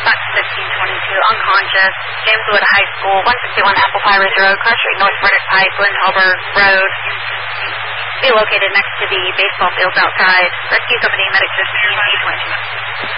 Fox 1522, unconscious, James Wood High School, 161 Apple Pie Ridge Road, car street, North Burnett Pike, Glen Halber Road. Be located next to the baseball fields outside. Rescue Company, Medic 15, 822.